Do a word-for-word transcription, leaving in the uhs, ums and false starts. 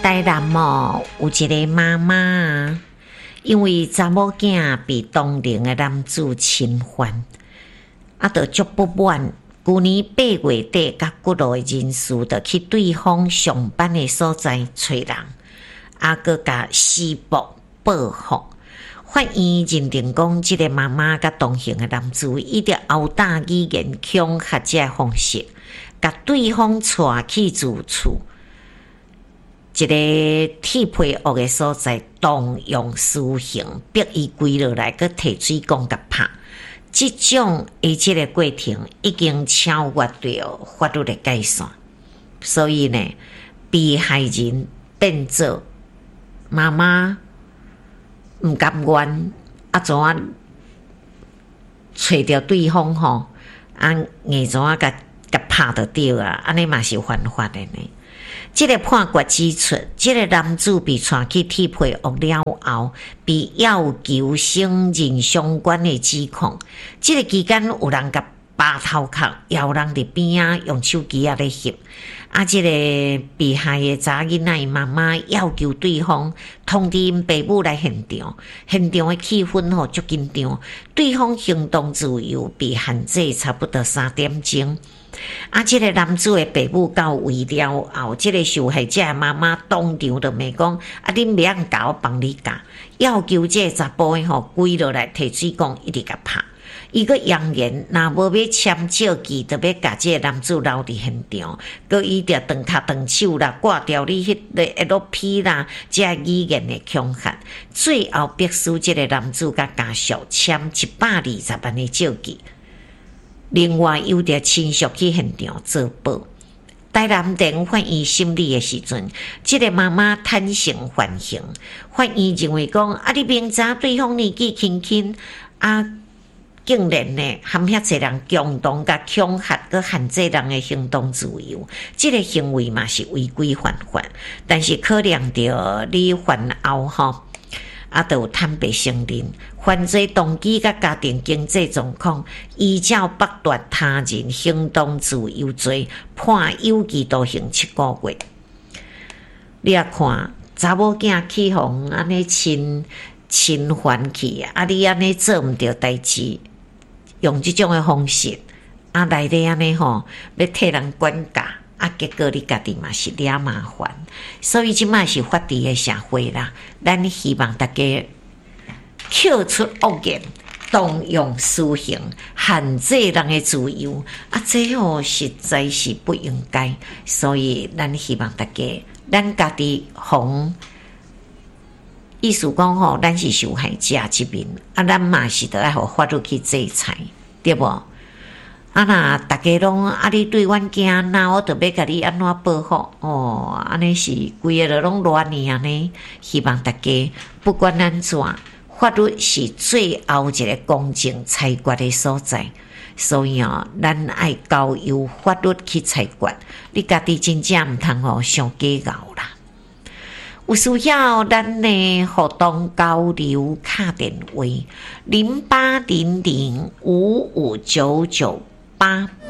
台南哦，有一个妈妈，因为查某囝被同龄的男子侵犯，啊，就足不满。去年八月底，甲骨路的人士就去对方上班的所在找人，啊，佮甲施暴报复。法院认定讲，即个妈妈甲同行的男子以着殴打、语言恐吓者的方式，甲对方带去住处。一个铁皮屋的所在，动用私刑，逼伊跪落来，佮摕水管甲拍。即种的即个过程已经超越了法律的界线，所以呢，被害人变做妈妈毋甘愿，啊怎啊找着对方吼，啊硬怎啊甲甲拍着着啊，安尼嘛是犯法的呢。这个判决指出，这个男子被带去铁皮屋了后，被要求承认相关的指控。这个期间有人甲扒头壳，也有人伫边啊用手机啊咧翕。啊，这个被害的查囡仔妈妈要求对方通知因爸母来现场，现场的气氛吼足紧张，对方行动自由被限制差不多三点钟。啊！这个男子的爸母到位了后，这个受害者的妈妈当场就骂讲：啊，恁袂晓教我帮你教，要求这个查甫的吼跪落来摕水管一直甲拍。伊个扬言，若无要签借记，就要甲这个男子留伫现场，佮伊着断脚断手啦，挂掉你迄个 L P 啦，这语言的恐吓，最后逼使这个男子甲家属签一百二十万的借记。另外，有着亲属去现场做报。台南地法院审理的时阵，这个妈妈坦诚反省。法院认为讲，啊，你明知对方年纪轻轻，啊，竟然呢含遐侪人共同甲恐吓，佮限制人的行动自由，这个行为嘛是违规犯法。但是考量到你犯后吼。啊，都有坦白承认犯罪动机甲家庭经济状况，依照剥夺他人行动自由罪，判有期徒刑七个月。你啊看，查某囝去互安尼侵侵犯去，啊，你安尼做毋着代志，用即种诶方式，啊，内底安尼吼，要替人管教。啊，结果你家己嘛是惹麻烦，所以即卖是法治的社会啦。咱希望大家扣出恶言，动用私刑，限制人的自由。啊，这吼实在是不应该。所以咱希望大家，咱家己防，意思讲吼，咱是受害者这边，啊，咱嘛是得爱互法律去制裁，对无？啊那大家拢啊，你对阮囝那我着要甲你安怎保护哦？安尼是规个拢乱呢安尼。希望大家不管安怎，法律是最后一个公正裁决的所在。所以哦，咱爱交由法律去裁决，你家己真正毋通哦上计较啦。有需要咱呢互动交流卡电话零八零零五五九九。八